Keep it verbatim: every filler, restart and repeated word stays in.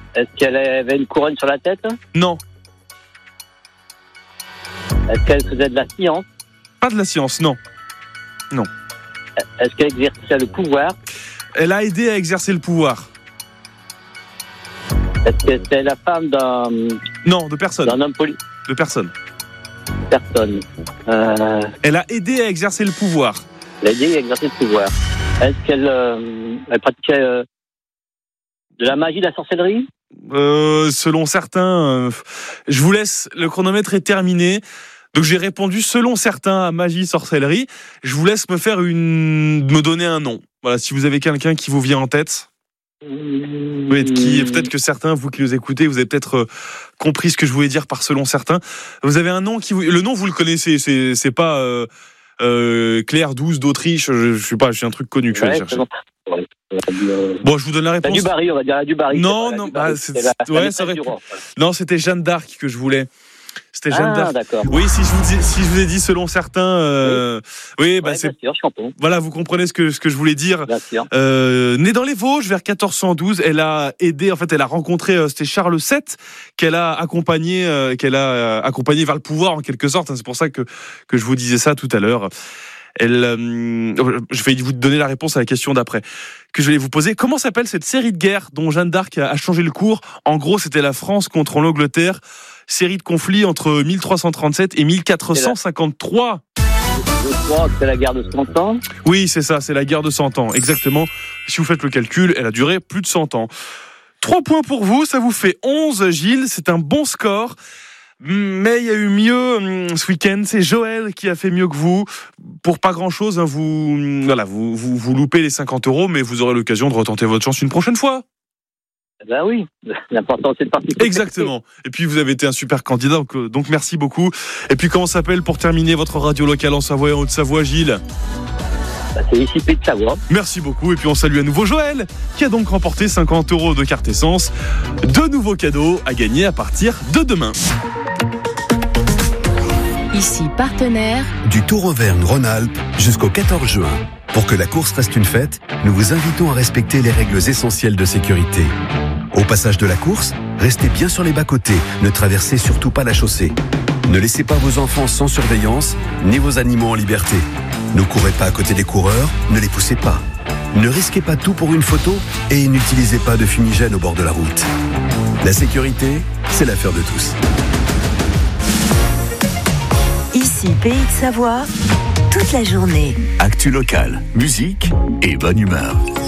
Est-ce qu'elle avait une couronne sur la tête? Non. Est-ce qu'elle faisait de la science? Pas de la science, non. Non. Est-ce qu'elle exerçait le pouvoir? Elle a aidé à exercer le pouvoir. Est-ce que c'est la femme d'un... Non, de personne. D'un homme politique? De personne. Personne. Euh... Elle a aidé à exercer le pouvoir. Elle a aidé à exercer le pouvoir. Est-ce qu'elle euh, elle pratiquait euh, de la magie, de la sorcellerie? euh, Selon certains, euh, je vous laisse, le chronomètre est terminé. Donc j'ai répondu selon certains à magie, sorcellerie. Je vous laisse me faire une, me donner un nom. Voilà, si vous avez quelqu'un qui vous vient en tête. Oui, qui, peut-être que certains, vous qui nous écoutez, vous avez peut-être euh, compris ce que je voulais dire par selon certains. Vous avez un nom qui vous, le nom vous le connaissez, c'est c'est pas euh, euh, Claire douze d'Autriche. Je, je sais pas, j'ai un truc connu que je vais chercher. Ouais, Bon, je vous donne la réponse. Du Barry, on va dire la du Barry. Non, non, bah, c'est, c'est, ouais, ça aurait pu. Non, c'était Jeanne d'Arc que je voulais. C'était Jeanne ah, d'Arc. D'accord. Oui, si je vous dis, si je vous ai dit selon certains, euh, oui, oui bah ouais, c'est. Bien sûr, je comprends. Voilà, vous comprenez ce que ce que je voulais dire. Bien sûr. Euh, née dans les Vosges vers quatorze cent douze, elle a aidé, en fait, elle a rencontré, euh, c'était Charles sept qu'elle a accompagné, euh, qu'elle a euh, accompagné vers le pouvoir en quelque sorte. Hein, c'est pour ça que que je vous disais ça tout à l'heure. Elle, euh, je vais vous donner la réponse à la question d'après que je vais vous poser. Comment s'appelle cette série de guerre dont Jeanne d'Arc a changé le cours? En gros, c'était la France contre l'Angleterre. Série de conflits entre mille trois cent trente-sept et mille quatre cent cinquante-trois. Je crois que c'est la guerre de cent ans. Oui, c'est ça, c'est la guerre de cent ans, exactement. Si vous faites le calcul, elle a duré plus de cent ans. Trois points pour vous, ça vous fait onze, Gilles, c'est un bon score. Mais il y a eu mieux ce week-end, c'est Joël qui a fait mieux que vous. Pour pas grand-chose, hein, vous, voilà, vous, vous, vous loupez les cinquante euros, mais vous aurez l'occasion de retenter votre chance une prochaine fois. Ben oui, l'important c'est de participer. Exactement. Et puis vous avez été un super candidat, donc, donc merci beaucoup. Et puis comment s'appelle pour terminer votre radio locale en Savoie et en Haute-Savoie, Gilles? Ben, c'est ici Pays de Savoie. Merci beaucoup. Et puis on salue à nouveau Joël, qui a donc remporté cinquante euros de carte essence. Deux nouveaux cadeaux à gagner à partir de demain. Ici partenaire du Tour Auvergne-Rhône-Alpes jusqu'au quatorze juin. Pour que la course reste une fête, nous vous invitons à respecter les règles essentielles de sécurité. Au passage de la course, restez bien sur les bas-côtés, ne traversez surtout pas la chaussée. Ne laissez pas vos enfants sans surveillance, ni vos animaux en liberté. Ne courez pas à côté des coureurs, ne les poussez pas. Ne risquez pas tout pour une photo et n'utilisez pas de fumigène au bord de la route. La sécurité, c'est l'affaire de tous. Ici Pays de Savoie, toute la journée. Actu local, musique et bonne humeur.